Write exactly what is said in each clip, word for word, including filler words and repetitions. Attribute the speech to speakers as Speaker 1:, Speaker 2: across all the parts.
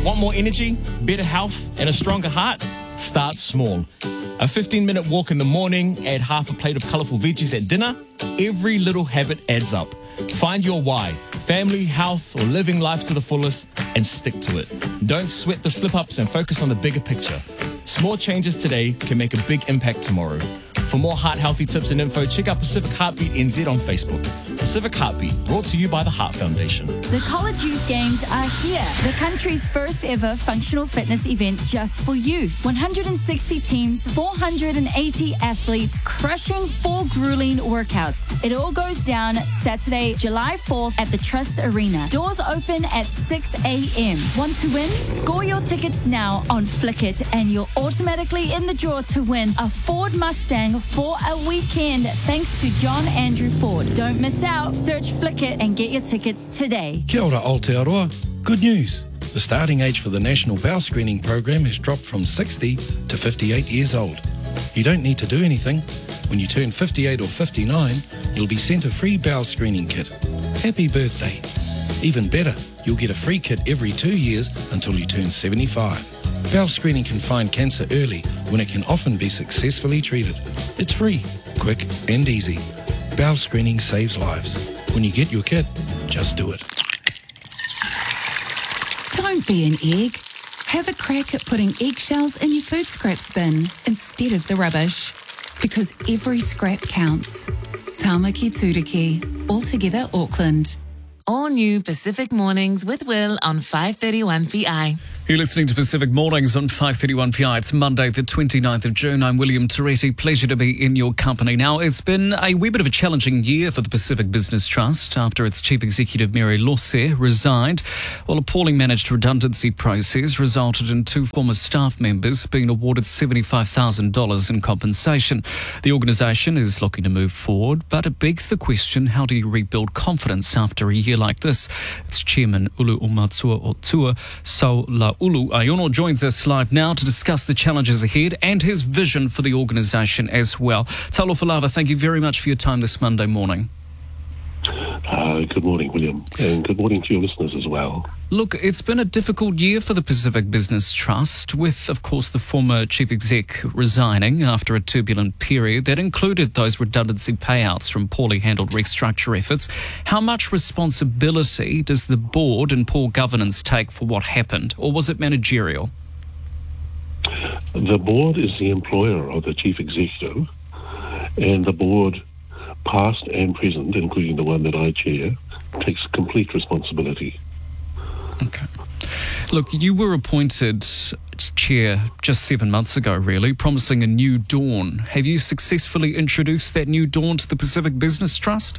Speaker 1: Want more energy, better health, and a stronger heart? Start small. A fifteen-minute walk in the morning, add half a plate of colourful veggies at dinner. Every little habit adds up. Find your why, family, health, or living life to the fullest, and stick to it. Don't sweat the slip-ups and focus on the bigger picture. Small changes today can make a big impact tomorrow. For more heart-healthy tips and info, check out Pacific Heartbeat N Z on Facebook. Pacific Heartbeat, brought to you by the Heart Foundation.
Speaker 2: The College Youth Games are here. The country's first ever functional fitness event just for youth. one hundred sixty teams, four hundred eighty athletes, crushing four grueling workouts. It all goes down Saturday, July fourth at the Trust Arena. Doors open at six a.m. Want to win? Score your tickets now on Flickit and you're automatically in the draw to win a Ford Mustang for a weekend thanks to John Andrew Ford. Don't miss out. Search Flickit and get your tickets today.
Speaker 3: Kia ora Aotearoa. Good news. The starting age for the National Bowel Screening Program has dropped from sixty to fifty-eight years old. You don't need to do anything. When you turn fifty-eight or fifty-nine, you'll be sent a free bowel screening kit. Happy birthday. Even better, you'll get a free kit every two years until you turn seventy-five. Bowel screening can find cancer early when it can often be successfully treated. It's free, quick and easy. Bowel screening saves lives. When you get your kit, just do it.
Speaker 4: Don't be an egg. Have a crack at putting eggshells in your food scrap bin instead of the rubbish. Because every scrap counts. Tamaki Turiki, Altogether Auckland.
Speaker 5: All new Pacific Mornings with Will on five thirty-one P I.
Speaker 6: You're listening to Pacific Mornings on five thirty-one P I. It's Monday, the twenty-ninth of June. I'm William Teresi. Pleasure to be in your company. Now, it's been a wee bit of a challenging year for the Pacific Business Trust after its chief executive, Mary Lose, resigned. While a poorly managed redundancy process resulted in two former staff members being awarded seventy-five thousand dollars in compensation. The organisation is looking to move forward, but it begs the question, how do you rebuild confidence after a year like this? Its chairman, Ulu Umatua Otua Saula Ulu Aiono joins us live now to discuss the challenges ahead and his vision for the organisation as well. Talofa Lava, thank you very much for your time this Monday morning.
Speaker 7: Uh, good morning, William, and good morning to your listeners as well.
Speaker 6: Look, it's been a difficult year for the Pacific Business Trust, with, of course, the former chief exec resigning after a turbulent period that included those redundancy payouts from poorly handled restructure efforts. How much responsibility does the board and poor governance take for what happened, or was it managerial?
Speaker 7: The board is the employer of the chief executive, and the board, past and present, including the one that I chair, takes complete responsibility.
Speaker 6: Okay. Look, you were appointed chair just seven months ago, really, promising a new dawn. Have you successfully introduced that new dawn to the Pacific Business Trust?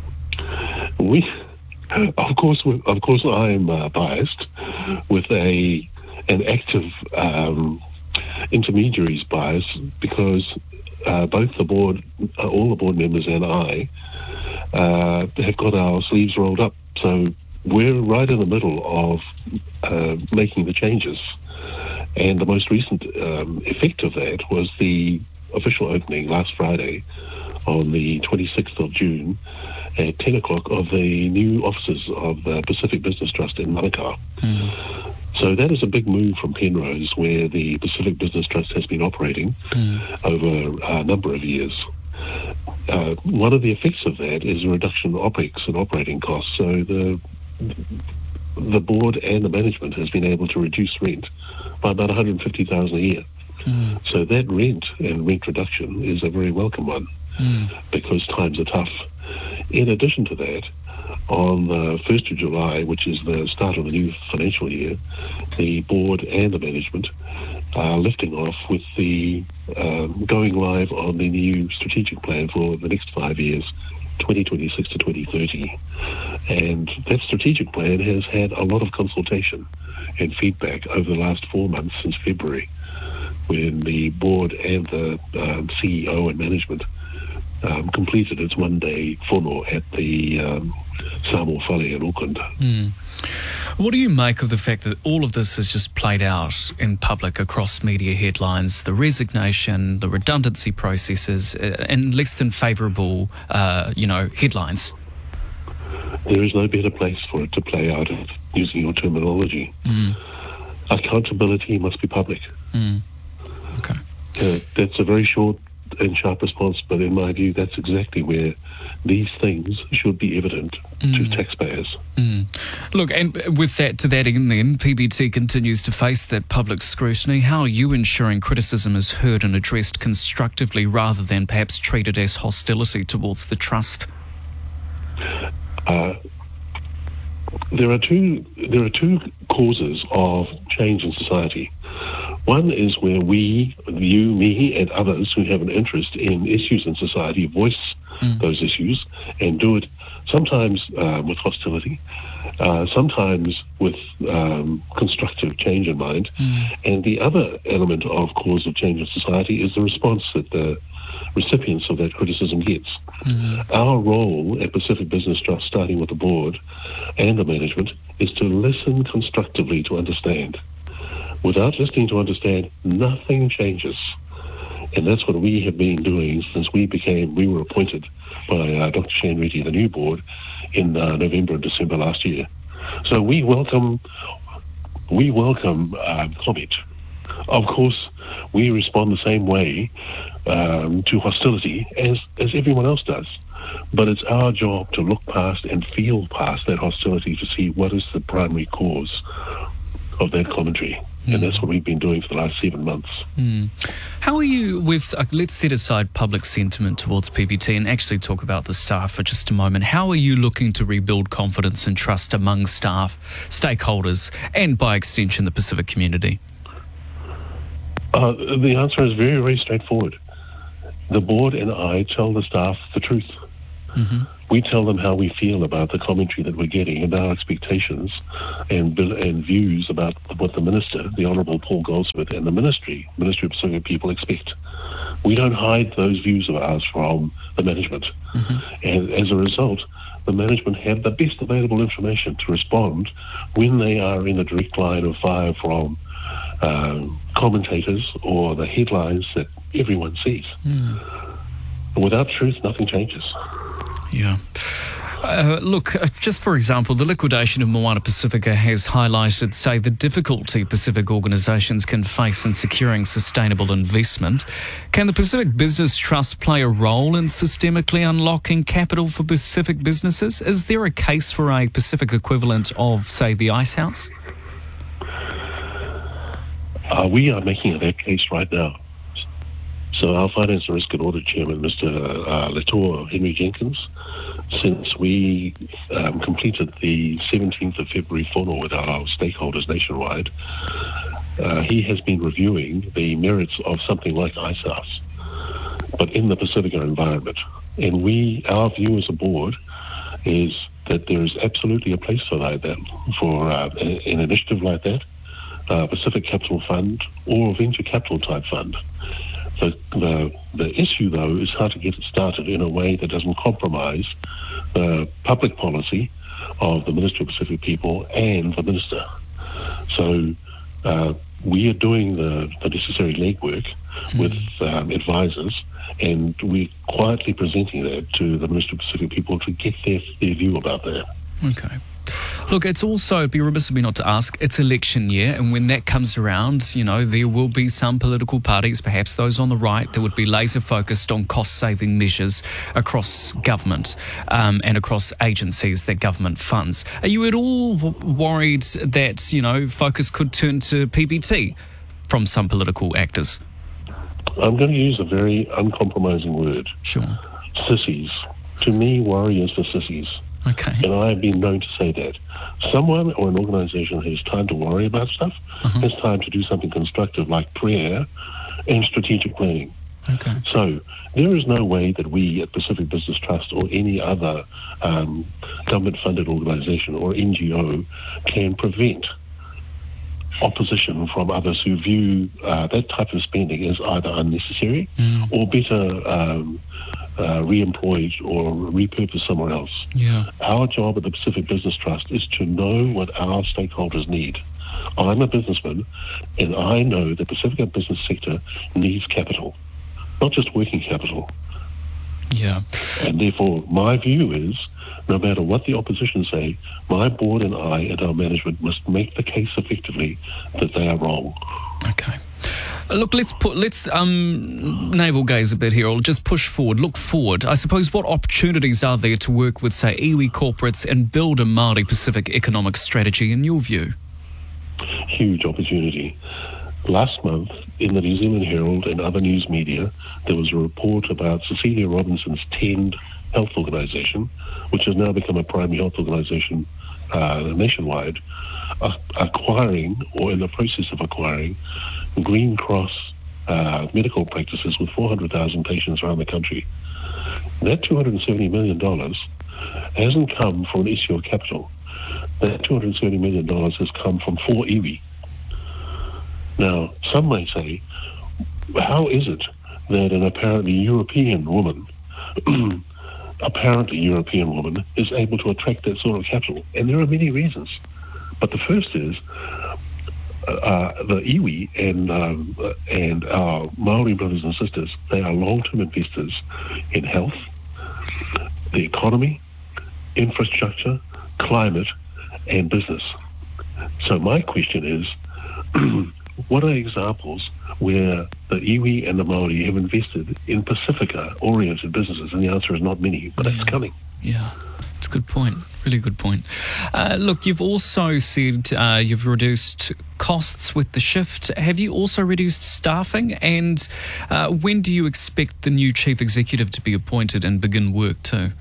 Speaker 7: We, of course, of course, I'm uh, biased with a an active um, intermediaries bias because uh, both the board, uh, all the board members, and I uh, have got our sleeves rolled up. So we're right in the middle of uh, making the changes. And the most recent um, effect of that was the official opening last Friday on the twenty-sixth of June at ten o'clock of the new offices of the Pacific Business Trust in Manukau. Mm. So that is a big move from Penrose, where the Pacific Business Trust has been operating mm. over a number of years. Uh, one of the effects of that is a reduction in OPEX and operating costs. So the the board and the management has been able to reduce rent by about one hundred fifty thousand dollars a year. Mm. So that rent and rent reduction is a very welcome one mm. because times are tough. In addition to that, on the first of July, which is the start of the new financial year, the board and the management are lifting off with the um, going live on the new strategic plan for the next five years, twenty twenty-six to twenty thirty. And that strategic plan has had a lot of consultation and feedback over the last four months since February, when the board and the um, C E O and management um, completed its one-day whono at the um, Samoa Whale in Auckland.
Speaker 6: Mm. What do you make of the fact that all of this has just played out in public across media headlines, the resignation, the redundancy processes, uh, and less than favourable, uh, you know, headlines?
Speaker 7: There is no better place for it to play out, using your terminology. Mm. accountability must be public.
Speaker 6: Mm. Okay.
Speaker 7: Uh, that's a very short and sharp response, but in my view, that's exactly where these things should be evident mm. to taxpayers.
Speaker 6: Mm. Look, and with that, to that end then, P B T continues to face that public scrutiny. How are you ensuring criticism is heard and addressed constructively rather than perhaps treated as hostility towards the trust?
Speaker 7: Uh, there are two there are two causes of change in society. One is where we, you, me, and others who have an interest in issues in society voice mm. those issues and do it sometimes uh, with hostility, uh, sometimes with um, constructive change in mind. Mm. And the other element of cause of change in society is the response that the recipients of that criticism gets. Mm-hmm. Our role at Pacific Business Trust, starting with the board and the management, is to listen constructively to understand. Without listening to understand, nothing changes. And that's what we have been doing since we became, we were appointed by uh, Doctor Shane Reddy, the new board, in uh, November and December last year. So we welcome, we welcome uh, comment. Of course, we respond the same way um, to hostility as, as everyone else does. But it's our job to look past and feel past that hostility to see what is the primary cause of that commentary. Mm. And that's what we've been doing for the last seven months.
Speaker 6: Mm. How are you with, uh, let's set aside public sentiment towards P B T and actually talk about the staff for just a moment. How are you looking to rebuild confidence and trust among staff, stakeholders, and by extension, the Pacific community?
Speaker 7: Uh, the answer is very, very straightforward. The board and I tell the staff the truth. Mm-hmm. We tell them how we feel about the commentary that we're getting and our expectations and and views about what the Minister, the Honourable Paul Goldsmith, and the Ministry, Ministry of Pacific People expect. We don't hide those views of ours from the management. Mm-hmm. And as a result, the management have the best available information to respond when they are in a direct line of fire from uh, commentators or the headlines that everyone sees. Mm. Without truth, nothing changes.
Speaker 6: Yeah. Uh, look, uh, just for example, the liquidation of Moana Pacifica has highlighted, say, the difficulty Pacific organisations can face in securing sustainable investment. Can the Pacific Business Trust play a role in systemically unlocking capital for Pacific businesses? Is there a case for a Pacific equivalent of, say, the Ice House?
Speaker 7: Uh, we are making that case right now. So our Finance and Risk and Audit Chairman, Mister Uh, Latour Henry Jenkins, since we um, completed the seventeenth of February forum with our stakeholders nationwide, uh, he has been reviewing the merits of something like Ice House, but in the Pacifica environment. And we, our view as a board is that there is absolutely a place for like that, for uh, an initiative like that, uh, Pacific Capital Fund or venture capital type fund. The, the the issue, though, is how to get it started in a way that doesn't compromise the public policy of the Ministry of Pacific People and the Minister. So uh, we are doing the, the necessary legwork mm. with um, advisors, and we're quietly presenting that to the Ministry of Pacific People to get their, their view about that.
Speaker 6: Okay. Look, it's also, it'd be remiss of me not to ask, it's election year, and when that comes around, you know, there will be some political parties, perhaps those on the right, that would be laser focused on cost-saving measures across government um, and across agencies that government funds. Are you at all w- worried that, you know, focus could turn to P B T from some political actors?
Speaker 7: I'm going to use a very uncompromising word.
Speaker 6: Sure.
Speaker 7: Sissies. To me, worry is for sissies.
Speaker 6: Okay.
Speaker 7: And I have been known to say that. Someone or an organisation has time to worry about stuff, uh-huh. has time to do something constructive like prayer and strategic planning.
Speaker 6: Okay.
Speaker 7: So there is no way that we at Pacific Business Trust or any other um, government-funded organisation or N G O can prevent opposition from others who view uh, that type of spending as either unnecessary mm. or better um, uh, re-employed or repurposed somewhere else.
Speaker 6: Yeah.
Speaker 7: Our job at the Pacific Business Trust is to know what our stakeholders need. I'm a businessman, and I know the Pacific business sector needs capital, not just working capital.
Speaker 6: Yeah.
Speaker 7: And therefore, my view is, no matter what the opposition say, my board and I and our management must make the case effectively that they are wrong.
Speaker 6: Okay. Look, let's put let's um, navel gaze a bit here, or just push forward, look forward. I suppose, what opportunities are there to work with, say, iwi corporates and build a Māori Pacific economic strategy in your view?
Speaker 7: Huge opportunity. Last month, in the New Zealand Herald and other news media, there was a report about Cecilia Robinson's TEND health organisation, which has now become a primary health organisation uh, nationwide, uh, acquiring, or in the process of acquiring, Green Cross uh, medical practices with four hundred thousand patients around the country. That two hundred seventy million dollars hasn't come from Isio Capital. That two hundred seventy million dollars has come from four iwi. Now, some may say, how is it that an apparently European woman, apparently European woman, is able to attract that sort of capital? And there are many reasons. But the first is, Uh, the iwi and um, uh, and our Maori brothers and sisters, they are long-term investors in health, the economy, infrastructure, climate, and business. So my question is, what are examples where the iwi and the Maori have invested in Pacifica-oriented businesses? And the answer is not many, but
Speaker 6: yeah.
Speaker 7: it's coming.
Speaker 6: Yeah, it's a good point. Really good point. Uh, look, you've also said uh, you've reduced costs with the shift. Have you also reduced staffing? And uh, when do you expect the new chief executive to be appointed and begin work too?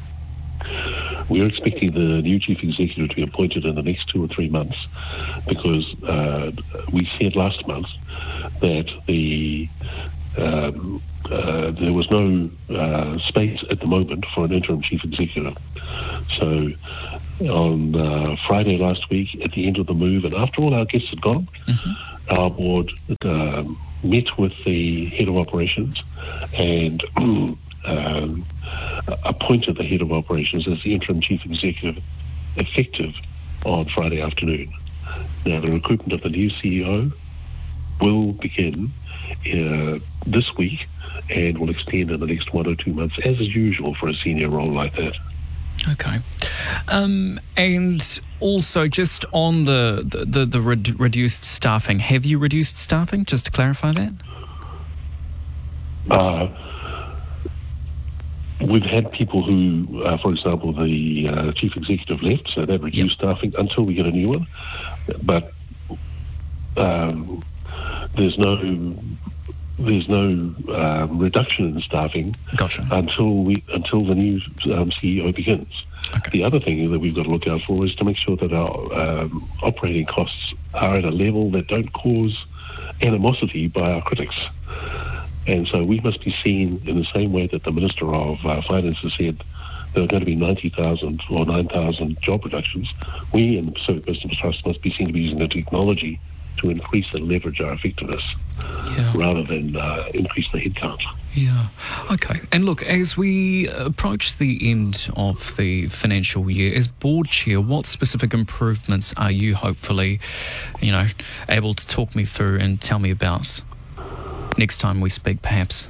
Speaker 7: We're expecting the new chief executive to be appointed in the next two or three months, because uh, we said last month that the um, uh, there was no uh, space at the moment for an interim chief executive. So on uh, Friday last week, at the end of the move, and after all our guests had gone, mm-hmm. our board um, met with the head of operations and um, appointed the head of operations as the interim chief executive, effective on Friday afternoon. Now, the recruitment of the new C E O will begin uh, this week and will extend in the next one or two months, as is usual for a senior role like that.
Speaker 6: Okay. Um, and also, just on the, the, the, the re- reduced staffing, have you reduced staffing, just to clarify that?
Speaker 7: Uh, we've had people who, uh, for example, the uh, chief executive left, so that reduced yep. staffing until we get a new one. But um, there's no... There's no um, reduction in staffing
Speaker 6: gotcha.
Speaker 7: until we until the new um, C E O begins.
Speaker 6: Okay.
Speaker 7: The other thing that we've got to look out for is to make sure that our um, operating costs are at a level that don't cause animosity by our critics. And so we must be seen in the same way that the Minister of uh, Finance has said there are going to be ninety thousand or nine thousand job reductions. We in the Pacific Business Trust must be seen to be using the technology to increase and leverage our effectiveness yeah. rather than uh, increase the headcount.
Speaker 6: Yeah. Okay. And look, as we approach the end of the financial year, as board chair, what specific improvements are you hopefully, you know, able to talk me through and tell me about next time we speak, perhaps?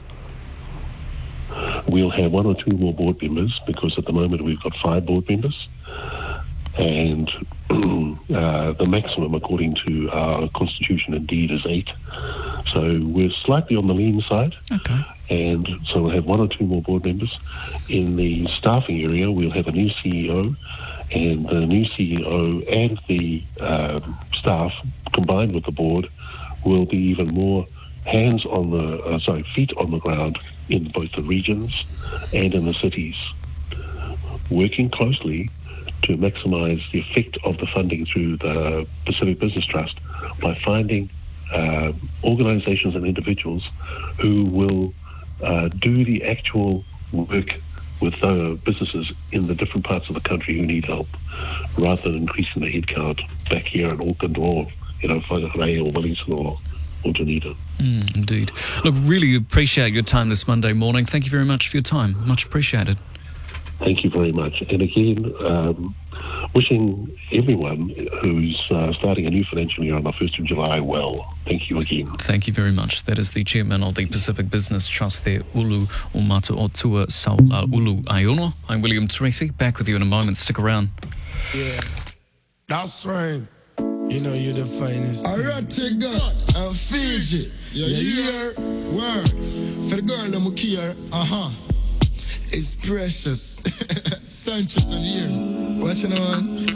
Speaker 7: We'll have one or two more board members, because at the moment we've got five board members. And uh, the maximum, according to our constitution, indeed, is eight. So we're slightly on the lean side.
Speaker 6: Okay.
Speaker 7: And so we'll have one or two more board members. In the staffing area, we'll have a new C E O, and the new C E O and the um, staff, combined with the board, will be even more hands on the, uh, sorry, feet on the ground in both the regions and in the cities, working closely to maximise the effect of the funding through the Pacific Business Trust by finding uh, organisations and individuals who will uh, do the actual work with the businesses in the different parts of the country who need help, rather than increasing the headcount back here in Auckland or, you know, Whangarei or Wellington or, or Dunedin.
Speaker 6: Mm, indeed. Look, really appreciate your time this Monday morning. Thank you very much for your time. Much appreciated.
Speaker 7: thank you very much. And again, um, wishing everyone who's uh, starting a new financial year on the first of July well. Thank you again.
Speaker 6: Thank you very much. That is the chairman of the Pacific Business Trust there, Ulu o Matu o Tua Saula Ulu Aiono. I'm William Teresi. Back with you in a moment. Stick around.
Speaker 8: Yeah, that's right. You know you're the finest. I read to God and Fiji. Yeah, you hear? Word. For the girl I'm here. Uh-huh. It's precious. Centuries and years. Watching on.